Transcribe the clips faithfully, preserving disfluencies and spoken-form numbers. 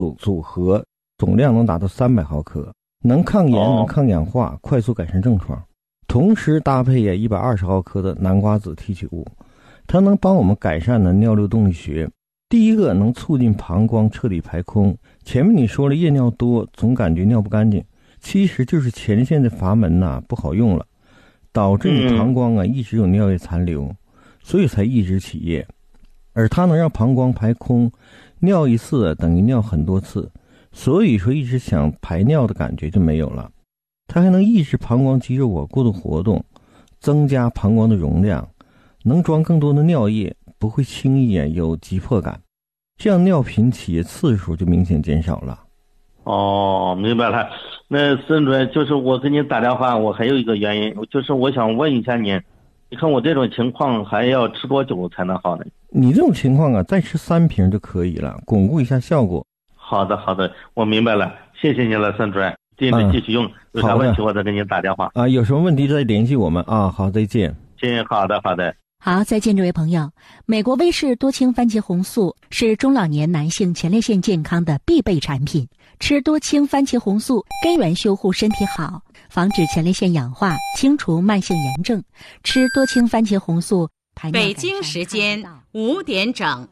组合，总量能达到三百毫克，能抗炎、能抗氧化，快速改善症状。同时搭配也一百二十毫克的南瓜子提取物，它能帮我们改善的尿流动力学。第一个能促进膀胱彻底排空。前面你说了夜尿多，总感觉尿不干净，其实就是前列腺的阀门呐、啊、不好用了，导致你膀胱啊一直有尿液残留，所以才一直起夜。而它能让膀胱排空，尿一次等于尿很多次，所以说一直想排尿的感觉就没有了。它还能抑制膀胱肌肉啊过度活动，增加膀胱的容量，能装更多的尿液，不会轻易啊有急迫感，这样尿频起夜次数就明显减少了。 哦，明白了。那孙主任，就是我给你打电话，我还有一个原因，就是我想问一下您，你看我这种情况还要吃多久才能好呢？ 你这种情况啊，再吃三瓶就可以了，巩固一下效果。 好的，好的，我明白了，谢谢您了，孙主任。这个继续用、嗯，有啥问题我再给您打电话啊。有什么问题再联系我们啊。好，再见。 行，好的，好的。 好，再见，这位朋友。美国威士多氢番茄红素是中老年男性前列腺健康的必备产品。吃多氢番茄红素根源修护身体好，防止前列腺氧化，清除慢性炎症。吃多氢番茄红素，排尿。 北京时间五点整。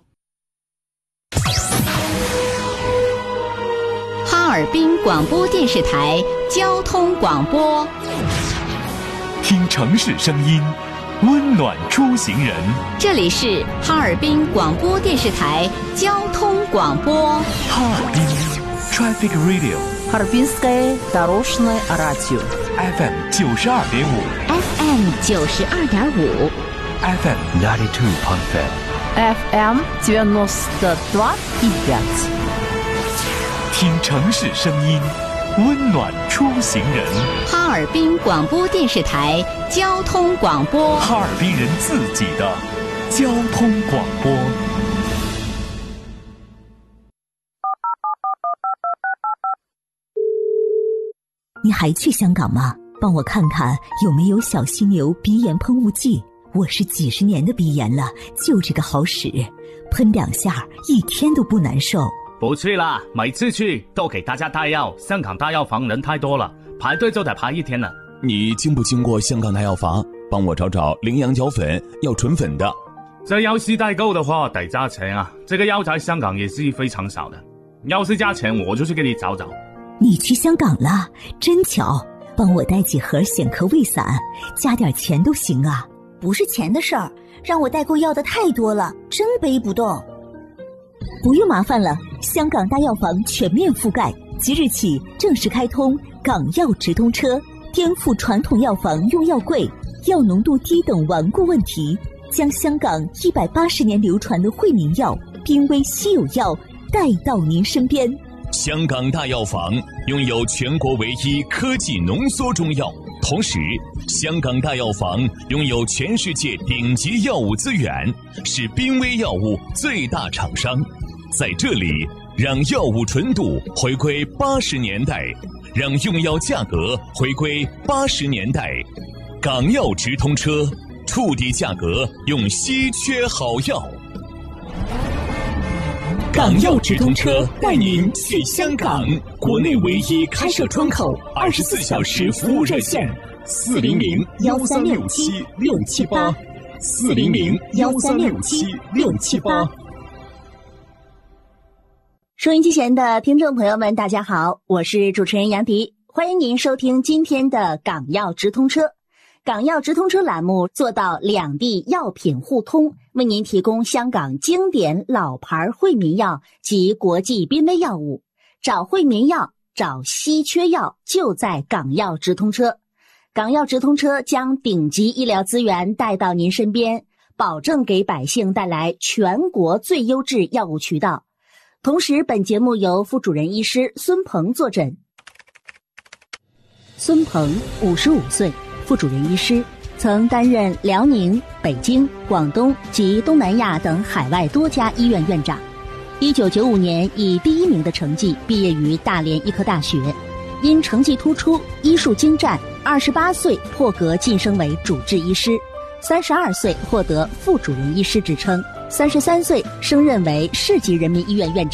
哈尔滨广播电视台交通广播， 听城市声音，温暖出行人。 这里是哈尔滨广播电视台交通广播。 哈尔滨 Traffic Radio， Harbinskaya Doroshnoye Radio F M 九十二点五 F M 九十二点五 F M ninety two point five F M девяносто два и пять。 听城市声音，温暖出行人。 哈尔滨广播电视台交通广播， 哈尔滨人自己的交通广播。 你还去香港吗？帮我看看有没有小犀牛鼻炎喷雾剂。我是几十年的鼻炎了，就这个好使，喷两下一天都不难受。 不去啦，每次去都给大家带药，香港大药房人太多了，排队就得排一天了。 你经不经过香港大药房？帮我找找羚羊角粉，要纯粉的。 这要是代购的话得加钱啊，这个药在香港也是非常少的，要是加钱我就去给你找找。 你去香港了，真巧，帮我带几盒显科胃散，加点钱都行啊。 不是钱的事儿，让我代购要的太多了，真背不动。 不用麻烦了，香港大药房全面覆盖，即日起正式开通港药直通车，颠覆传统药房用药贵、药浓度低等顽固问题，将香港一百八十年流传的惠民药、濒危稀有药带到您身边。 香港大药房拥有全国唯一科技浓缩中药，同时香港大药房拥有全世界顶级药物资源，是濒危药物最大厂商。在这里，让药物纯度回归八十年代，让用药价格回归八十年代。港药直通车，触底价格用稀缺好药。港药直通车带您去香港，国内唯一开设窗口，二十四小时服务热线：四零零幺三六七六七八，四零零幺三六七六七八。 收音机前的听众朋友们，大家好，我是主持人杨迪，欢迎您收听今天的港药直通车。港药直通车栏目做到两地药品互通，为您提供香港经典老牌惠民药及国际濒危药物。找惠民药，找稀缺药，就在港药直通车。港药直通车将顶级医疗资源带到您身边，保证给百姓带来全国最优质药物渠道。同时，本节目由副主任医师孙鹏坐诊。孙鹏，五十五岁，副主任医师，曾担任辽宁、北京、广东及东南亚等海外多家医院院长。一九九五年以第一名的成绩毕业于大连医科大学，因成绩突出、医术精湛，二十八岁破格晋升为主治医师，三十二岁获得副主任医师职称。三十三岁升任为市级人民医院院长，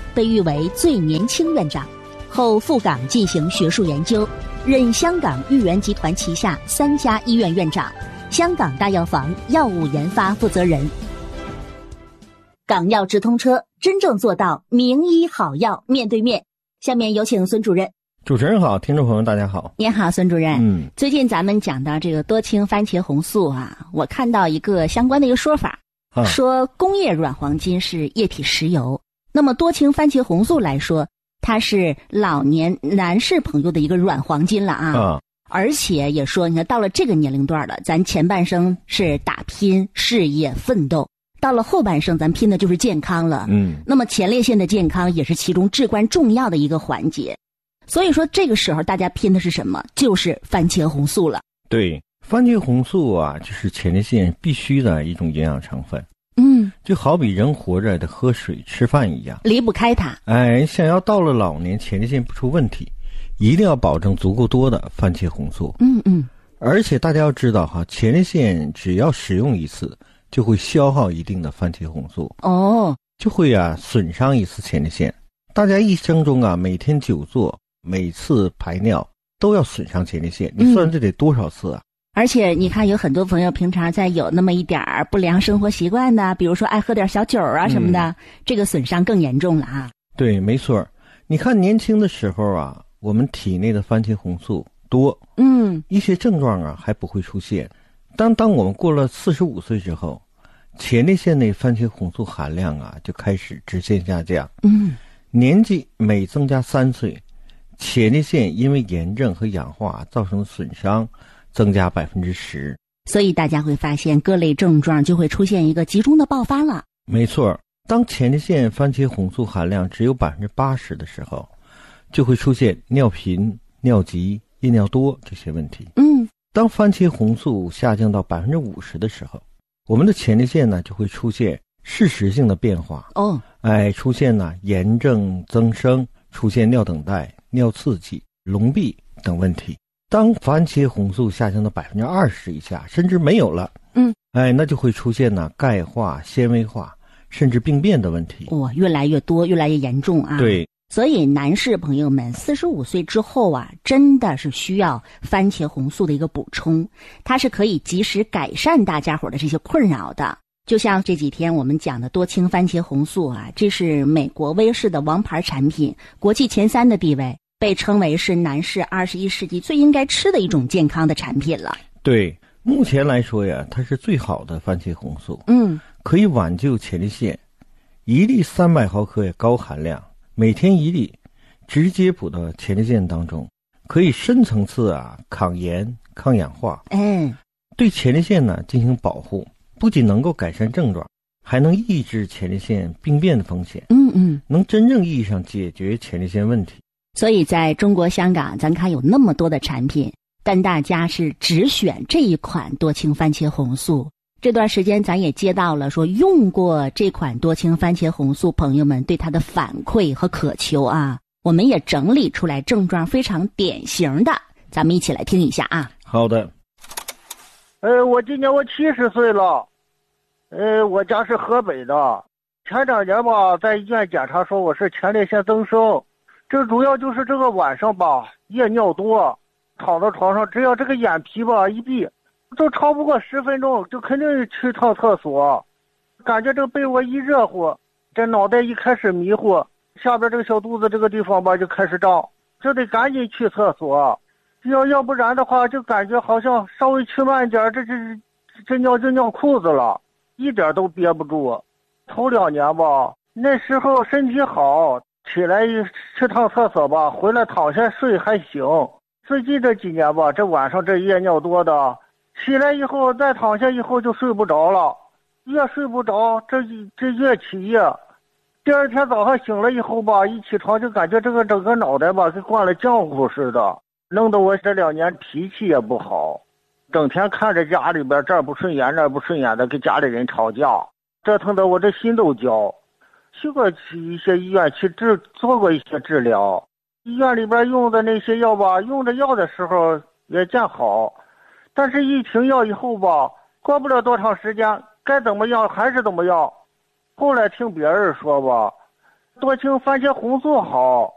被誉为最年轻院长，后赴港进行学术研究，任香港裕元集团旗下三家医院院长、香港大药房药物研发负责人。港药直通车真正做到名医好药面对面。下面有请孙主任。 主持人好，听众朋友大家好。 您好，孙主任。 嗯， 最近咱们讲到这个多氢番茄红素啊，我看到一个相关的一个说法，啊、说工业软黄金是液体石油，那么多氢番茄红素来说，它是老年男士朋友的一个软黄金了啊。啊而且也说，你看到了这个年龄段了，咱前半生是打拼事业奋斗，到了后半生咱拼的就是健康了。嗯，那么前列腺的健康也是其中至关重要的一个环节。所以说这个时候大家拼的是什么？就是番茄红素了。 对，番茄红素啊，就是前列腺必须的一种营养成分。 嗯， 就好比人活着得喝水吃饭一样， 离不开它。 哎，想要到了老年前列腺不出问题，一定要保证足够多的番茄红素。 嗯嗯。 而且大家要知道哈，前列腺只要使用一次，就会消耗一定的番茄红素。 哦。 就会啊损伤一次前列腺。大家一生中啊，每天久坐，每次排尿都要损伤前列腺，你算这得多少次啊？ 嗯、而且你看，有很多朋友平常在有那么一点儿不良生活习惯的，比如说爱喝点小酒啊什么的，嗯、这个损伤更严重了啊。 对，没错。你看年轻的时候啊，我们体内的番茄红素多， 嗯， 一些症状啊还不会出现。当当我们过了四十五岁之后，前列腺内番茄红素含量啊就开始直线下降。 嗯， 年纪每增加三岁，前列腺因为炎症和氧化造成的损伤增加百分之十。 所以大家会发现各类症状就会出现一个集中的爆发了。 没错，当前列腺番茄红素含量只有百分之八十的时候，就会出现尿频、尿急、夜尿多这些问题。 嗯， 当番茄红素下降到百分之五十的时候，我们的前列腺呢就会出现事实性的变化。 哦， 哎，出现呢炎症增生，出现尿等待、尿刺激、隆闭等问题。当番茄红素下降到百分之二十以下，甚至没有了， 嗯， 哎，那就会出现呢钙化、纤维化，甚至病变的问题。 哇、哦，越来越多，越来越严重啊！ 对， 所以男士朋友们，四十五岁之后啊，真的是需要番茄红素的一个补充，它是可以及时改善大家伙的这些困扰的。就像这几天我们讲的多氢番茄红素啊，这是美国威士的王牌产品，国际前三的地位，被称为是男士二十一世纪最应该吃的一种健康的产品了。 对，目前来说呀，它是最好的番茄红素。 嗯， 可以挽救前列腺，一粒三百毫克也高含量，每天一粒，直接补到前列腺当中，可以深层次啊抗炎、抗氧化。 嗯， 对前列腺呢进行保护。不仅能够改善症状，还能抑制前列腺病变的风险。 嗯嗯， 能真正意义上解决前列腺问题。 所以在中国香港，咱看有那么多的产品，但大家是只选这一款多氢番茄红素。这段时间咱也接到了说用过这款多氢番茄红素朋友们对它的反馈和渴求啊，我们也整理出来症状非常典型的，咱们一起来听一下啊。 好的。 呃，我今年我七十岁了，呃，我家是河北的。前两年吧，在医院检查说我是前列腺增生，这主要就是这个晚上吧，夜尿多，躺在床上，只要这个眼皮吧一闭，就超不过十分钟，就肯定去趟厕所。感觉这个被窝一热乎，这脑袋一开始迷糊，下边这个小肚子这个地方吧就开始胀，就得赶紧去厕所。要要不然的话，就感觉好像稍微去慢点，这这这尿就尿裤子了，一点都憋不住。头两年吧，那时候身体好，起来去趟厕所吧，回来躺下睡还行。最近这几年吧，这晚上这夜尿多的，起来以后再躺下以后就睡不着了，越睡不着，这这越起夜。第二天早上醒了以后吧，一起床就感觉这个整个脑袋吧跟灌了浆糊似的。弄得我这两年脾气也不好，整天看着家里边这儿不顺眼那儿不顺眼的，跟家里人吵架，折腾得我这心都焦。去过一些医院去治做过一些治疗，医院里边用的那些药吧，用着药的时候也见好，但是一停药以后吧，过不了多长时间，该怎么样还是怎么样。后来听别人说吧， 多情番茄红素好。